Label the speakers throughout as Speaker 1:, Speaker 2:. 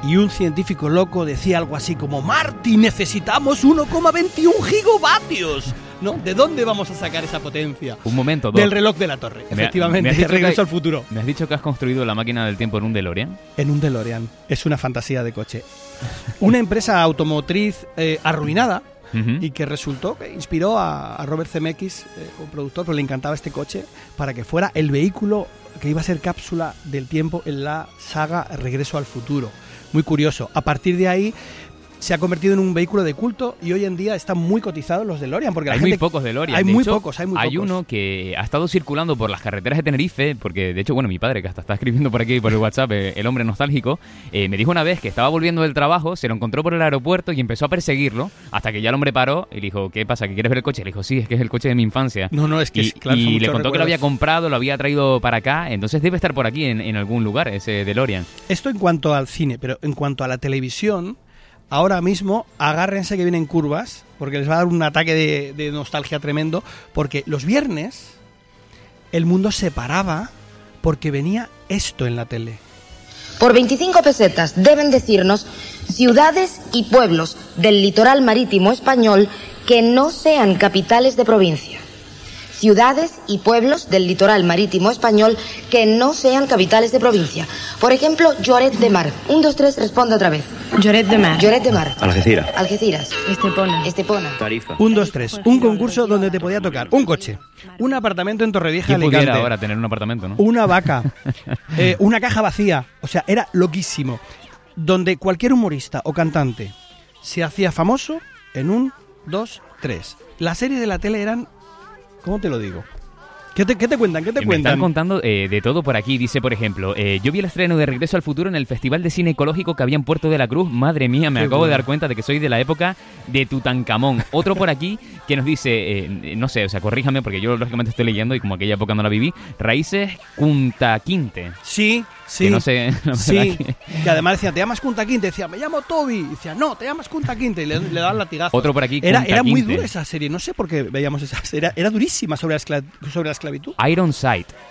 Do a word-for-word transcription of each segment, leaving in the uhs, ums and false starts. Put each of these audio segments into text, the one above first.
Speaker 1: y un científico loco decía algo así como: Marty, necesitamos uno coma veintiuno gigavatios. ¿No? ¿De dónde vamos a sacar esa potencia?
Speaker 2: Un momento, Doc.
Speaker 1: Del reloj de la torre,
Speaker 2: Me-
Speaker 1: efectivamente.
Speaker 2: me has dicho
Speaker 1: Regreso
Speaker 2: que-
Speaker 1: al futuro.
Speaker 2: ¿Me has dicho que has construido la máquina del tiempo en un DeLorean?
Speaker 1: En un DeLorean. Es una fantasía de coche. Una empresa automotriz eh, arruinada
Speaker 2: Uh-huh.
Speaker 1: y que resultó que inspiró a, a Robert Zemeckis, eh, un productor, pero le encantaba este coche para que fuera el vehículo que iba a ser cápsula del tiempo en la saga Regreso al futuro. Muy curioso. A partir de ahí se ha convertido en un vehículo de culto y hoy en día están muy cotizados los DeLorean. Porque la
Speaker 2: Hay
Speaker 1: gente,
Speaker 2: muy pocos DeLorean.
Speaker 1: Hay
Speaker 2: De
Speaker 1: muy
Speaker 2: hecho,
Speaker 1: pocos, hay muy
Speaker 2: Hay
Speaker 1: pocos.
Speaker 2: uno que ha estado circulando por las carreteras de Tenerife, porque de hecho, bueno, mi padre, que hasta está escribiendo por aquí, por el WhatsApp, eh, el hombre nostálgico, eh, me dijo una vez que estaba volviendo del trabajo, se lo encontró por el aeropuerto y empezó a perseguirlo, hasta que ya el hombre paró y le dijo: ¿qué pasa? ¿Que quieres ver el coche? Le dijo: sí, es que es el coche de mi infancia.
Speaker 1: No, no, es que
Speaker 2: y,
Speaker 1: es- claro,
Speaker 2: y
Speaker 1: son
Speaker 2: le
Speaker 1: muchos
Speaker 2: contó que lo había
Speaker 1: recuerdos.
Speaker 2: comprado, lo había traído para acá, entonces debe estar por aquí en, en algún lugar ese DeLorean.
Speaker 1: Esto en cuanto al cine, pero en cuanto a la televisión, ahora mismo agárrense que vienen curvas, porque les va a dar un ataque de, de nostalgia tremendo, porque los viernes el mundo se paraba porque venía esto en la tele.
Speaker 3: Por veinticinco pesetas deben decirnos ciudades y pueblos del litoral marítimo español que no sean capitales de provincia. Ciudades y pueblos del litoral marítimo español que no sean capitales de provincia. Por ejemplo, Lloret de Mar. Un, dos, tres, responde otra vez.
Speaker 4: Lloret de Mar.
Speaker 3: Lloret de Mar.
Speaker 5: Algeciras.
Speaker 3: Algeciras.
Speaker 4: Estepona.
Speaker 3: Estepona.
Speaker 5: Tarifa.
Speaker 1: Un, dos, tres. Un concurso donde te podía tocar un coche, un apartamento en Torrevieja,
Speaker 2: ¿Quién pudiera
Speaker 1: Alicante,
Speaker 2: ahora tener un apartamento, no?
Speaker 1: una vaca, eh, una caja vacía. O sea, era loquísimo. Donde cualquier humorista o cantante se hacía famoso en un, dos, tres. Las series de la tele eran... ¿Cómo te lo digo? ¿Qué te, qué te cuentan? ¿Qué te
Speaker 2: Me
Speaker 1: cuentan?
Speaker 2: están contando eh, de todo por aquí. Dice, por ejemplo, eh, yo vi el estreno de Regreso al Futuro en el Festival de Cine Ecológico que había en Puerto de la Cruz. Madre mía, me
Speaker 1: Qué
Speaker 2: acabo
Speaker 1: bueno.
Speaker 2: de dar cuenta de que soy de la época de Tutankamón. Otro por aquí que nos dice, eh, no sé, o sea, corríjame porque yo lógicamente estoy leyendo y como aquella época no la viví. Raíces Kunta Quinte.
Speaker 1: Sí, sí.
Speaker 2: Que no sé, la
Speaker 1: Sí,
Speaker 2: verdad que-
Speaker 1: que además decía, ¿te llamas Kunta Quinte? Decía, me llamo Toby. Y decía, no, te llamas Kunta Quinte. Y le, le daban latigazos.
Speaker 2: Otro por aquí,
Speaker 1: Era,
Speaker 2: Kunta
Speaker 1: era muy
Speaker 2: Quinte.
Speaker 1: dura esa serie. No sé por qué veíamos esa serie. Era, era durísima sobre la, escla- sobre la esclavitud.
Speaker 2: Ironside.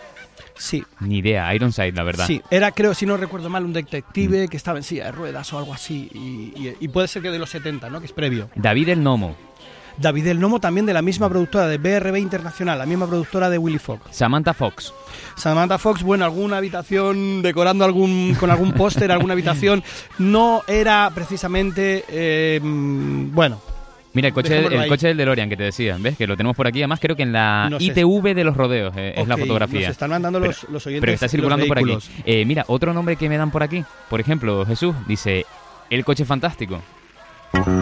Speaker 1: Sí.
Speaker 2: Ni idea, Ironside, la verdad.
Speaker 1: Sí, era, creo, si no recuerdo mal, un detective que estaba en silla de ruedas o algo así. Y, y- y puede ser que de los setenta, ¿no? Que es previo.
Speaker 2: David el Nomo.
Speaker 1: David el Nomo, también de la misma productora de B R B Internacional, la misma productora de Willy Fogg.
Speaker 2: Samantha Fox.
Speaker 1: Samantha Fox, bueno, alguna habitación decorando algún con algún póster, alguna habitación. No era precisamente, eh, bueno,
Speaker 2: Mira, el coche,
Speaker 1: Dejémoslo
Speaker 2: el
Speaker 1: ahí.
Speaker 2: coche del DeLorean que te decía, ¿ves? Que lo tenemos por aquí. Además, creo que en la
Speaker 1: No sé.
Speaker 2: I T V de los rodeos eh, es la
Speaker 1: ok,
Speaker 2: fotografía.
Speaker 1: nos están mandando
Speaker 2: Pero-
Speaker 1: los, los oyentes.
Speaker 2: Pero está
Speaker 1: los
Speaker 2: circulando por aquí.
Speaker 1: vehículos.
Speaker 2: Eh, mira, otro nombre que me dan por aquí. Por ejemplo, Jesús dice, el coche fantástico.